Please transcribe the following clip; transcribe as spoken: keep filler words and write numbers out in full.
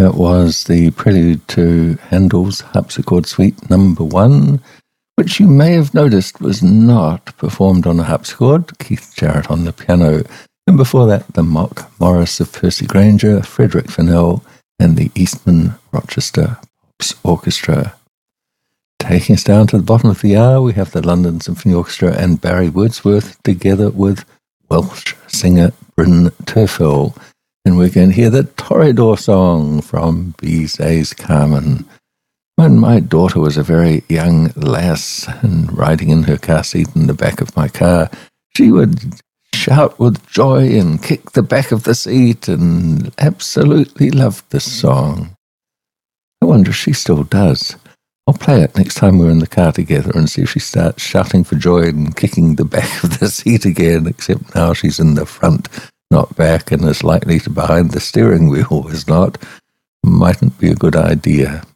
It was the prelude to Handel's Harpsichord Suite number one, which you may have noticed was not performed on a harpsichord, Keith Jarrett on the piano, and before that the Mock Morris of Percy Grainger, Frederick Fennell, and the Eastman Rochester Pops Orchestra. Taking us down to the bottom of the hour, we have the London Symphony Orchestra and Barry Wordsworth together with Welsh singer Bryn Terfel. And we're going to hear the Toreador song from Bizet's Carmen. When my daughter was a very young lass and riding in her car seat in the back of my car, she would shout with joy and kick the back of the seat and absolutely loved this song. I wonder if she still does. I'll play it next time we're in the car together and see if she starts shouting for joy and kicking the back of the seat again, except now she's in the front, not back, and is likely to behind the steering wheel is not. Mightn't be a good idea.